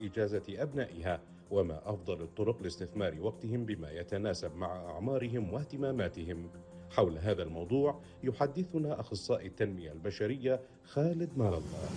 إجازة أبنائها، وما أفضل الطرق لاستثمار وقتهم بما يتناسب مع أعمارهم واهتماماتهم. حول هذا الموضوع يحدثنا أخصائي التنمية البشرية خالد مال الله.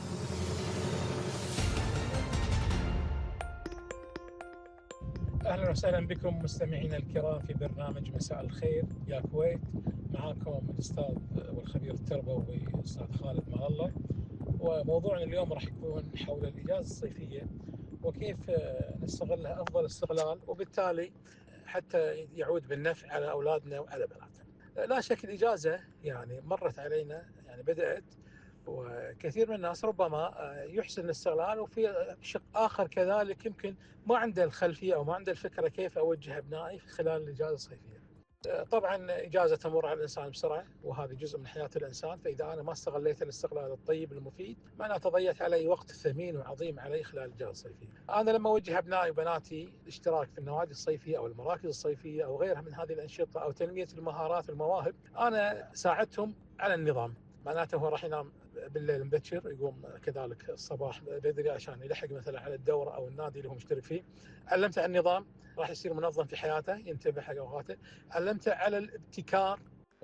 أهلا وسهلا بكم مستمعينا الكرام في برنامج مساء الخير يا كويت. معاكم الأستاذ والخبير التربوي الأستاذ خالد مال الله، وموضوعنا اليوم راح يكون حول الإجازة الصيفية وكيف نستغلها أفضل استغلال، وبالتالي حتى يعود بالنفع على أولادنا وعلى بناتنا. لا شك الإجازة يعني مرت علينا، يعني بدأت، وكثير من الناس ربما يحسن الاستغلال، وفي شق آخر كذلك يمكن ما عنده الخلفية أو ما عنده الفكرة كيف أوجه أبنائي في خلال الإجازة الصيفية. طبعا إجازة تمر على الإنسان بسرعة، وهذه جزء من حياة الإنسان، فإذا أنا ما استغليت الاستغلال الطيب المفيد معناته ضيعت علي وقت ثمين وعظيم علي خلال الإجازة الصيفية. أنا لما أوجه أبنائي وبناتي الاشتراك في النوادي الصيفية أو المراكز الصيفية أو غيرها من هذه الأنشطة أو تنمية المهارات والمواهب، أنا ساعدتهم على النظام. معناته هو راح ينام بالليل مبكر، يقوم كذلك الصباح بدري عشان يلحق مثلا على الدورة أو النادي اللي هو مشترك فيه. علمته النظام، راح يصير منظم في حياته، ينتبه حق أوقاته. علمته على الابتكار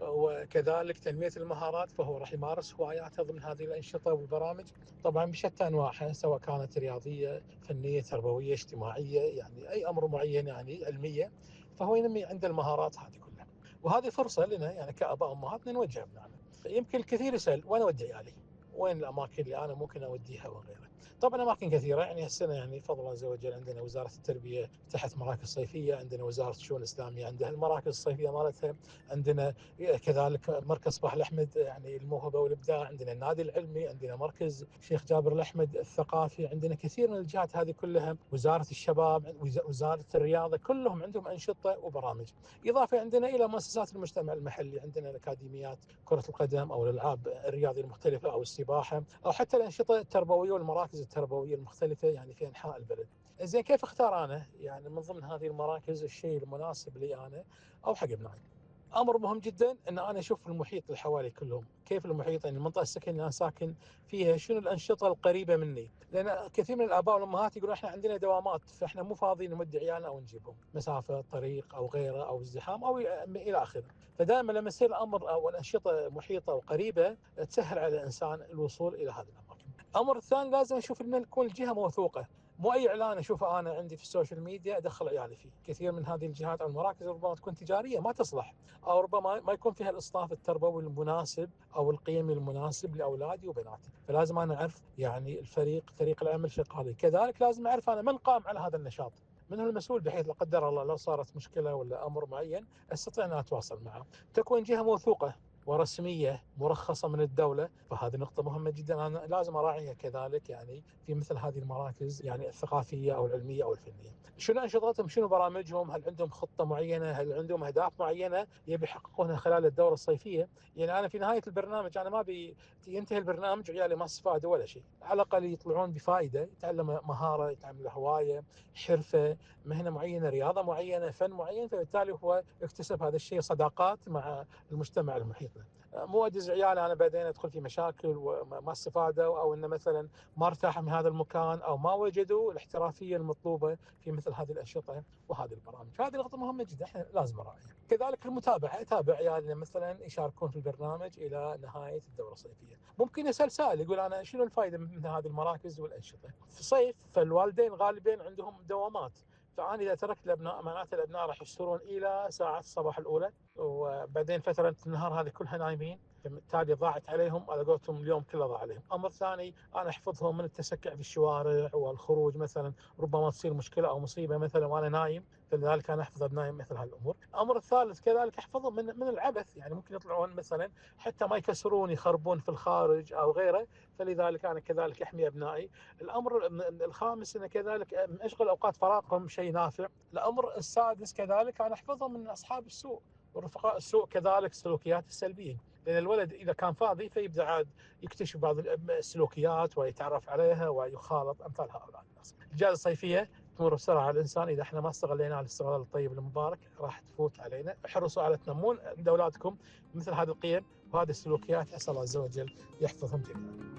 وكذلك تنمية المهارات، فهو راح يمارس هواياته ضمن هذه الأنشطة والبرامج، طبعا بشتى أنواعها، سواء كانت رياضية، فنية، تربوية، اجتماعية، يعني أي أمر معين، يعني علمية، فهو ينمي عنده المهارات هذه كلها. وهذه فرصة لنا يعني كآباء وأمهات نوجه أبنائنا. يمكن الكثير يسأل وين أودي عيالي؟ وين الأماكن اللي أنا ممكن أوديها وغيرها؟ طبعا أماكن كثيرة، يعني هالسنة يعني فضل الله عز وجل عندنا وزارة التربية فتحت مراكز صيفية، عندنا وزارة الشؤون الإسلامية عندها المراكز الصيفية مالتها، عندنا كذلك مركز صباح الأحمد يعني الموهبة والإبداع، عندنا النادي العلمي، عندنا مركز شيخ جابر الأحمد الثقافي، عندنا كثير من الجهات هذه كلها، وزارة الشباب، وزارة الرياضة، كلهم عندهم أنشطة وبرامج. إضافة عندنا إلى مؤسسات المجتمع المحلي، عندنا الأكاديميات كرة القدم أو الألعاب الرياضية المختلفة أو السباحة، أو حتى الأنشطة التربوية والمراكز التربوية المختلفة يعني في أنحاء البلد. زين، كيف اختار أنا يعني من ضمن هذه المراكز الشيء المناسب لي أنا أو حق ابنائي؟ امر مهم جدا ان انا اشوف المحيط اللي حوالي كلهم، كيف المحيط، يعني المنطقه السكن اللي انا ساكن فيها شنو الانشطه القريبه مني، لان كثير من الاباء والامهات يقولون احنا عندنا دوامات فاحنا مو فاضيين نودي عيالنا او نجيبهم، مسافه طريق او غيره او ازدحام او الى اخره. فدائما لما يصير الامر او الانشطه محيطه وقريبه تسهل على الانسان الوصول الى هذه الاماكن. الامر الثاني لازم اشوف ان تكون الجهه موثوقه، مو اي اعلان اشوفه انا عندي في السوشيال ميديا ادخل عيالي فيه. كثير من هذه الجهات او المراكز ربما تكون تجاريه ما تصلح، او ربما ما يكون فيها الاصناف التربوي المناسب او القيمي المناسب لاولادي وبناتي، فلازم انا اعرف يعني فريق العمل شغالين. كذلك لازم اعرف انا من قام على هذا النشاط، من هو المسؤول، بحيث لا قدر الله لو صارت مشكله ولا امر معين استطيع ان اتواصل معه. تكون جهه موثوقه ورسميه مرخصه من الدوله، فهذه نقطه مهمه جدا انا لازم اراعيها كذلك يعني في مثل هذه المراكز يعني الثقافيه او العلميه او الفنيه. شنو انشطتهم، شنو برامجهم، هل عندهم خطه معينه، هل عندهم اهداف معينه يبي يحققونها خلال الدوره الصيفيه؟ يعني انا في نهايه البرنامج انا ما ابي ينتهي البرنامج وعيالي ما استفادوا ولا شيء، على الاقل يطلعون بفائده، يتعلم مهاره، يتعلم هوايه، حرفه، مهنه معينه، رياضه معينه، فن معين، فبالتالي هو يكتسب هذا الشيء صداقات مع المجتمع المحيط له. مو ادز عيالي انا بعدين ادخل في مشاكل وما استفادوا، او انه مثلا ما ارتاحوا من هذا المكان او ما وجدوا الاحترافيه المطلوبه في مثل هذه الانشطه وهذه البرامج. فهذه نقطه مهمه جدا احنا لازم نراعيها. كذلك المتابعه، اتابع عيالنا مثلا يشاركون في البرنامج الى نهايه الدوره الصيفيه. ممكن يسال سائل يقول انا شنو الفائده من هذه المراكز والانشطه؟ في الصيف فالوالدين غالبا عندهم دوامات، فأنا إذا تركت الأبناء معناته الأبناء راح يسهرون إلى ساعات الصباح الأولى، وبعدين فترة النهار هذه كلها نايمين، فبالتالي ضاعت عليهم، على قولتهم اليوم كله ضاع عليهم. أمر ثاني أنا أحفظهم من التسكع في الشوارع والخروج، مثلا ربما تصير مشكلة أو مصيبة مثلا وأنا نايم، فلذلك أنا أحفظ أبنائي مثل هالأمور. الأمر الثالث كذلك أحفظهم من العبث، يعني ممكن يطلعون مثلا حتى ما يكسرون يخربون في الخارج أو غيره، فلذلك أنا كذلك أحمي أبنائي. الأمر الخامس أنه كذلك أشغل أوقات فراغهم شيء نافع. الأمر السادس كذلك أنا أحفظهم من أصحاب السوء ورفقاء السوء، كذلك السلوكيات السلبية، لأن الولد إذا كان فاضي فيبدأ عاد يكتشف بعض السلوكيات ويتعرف عليها ويخالط أمثال هؤلاء الناس. الإجازة الصيفية تمر بسرعة على الإنسان، إذا احنا ما استغليناها الاستغلال الطيب المبارك راح تفوت علينا. احرصوا على تنمون عند أولادكم مثل هذه القيم وهذه السلوكيات، أسأل الله عز وجل يحفظهم جميعا.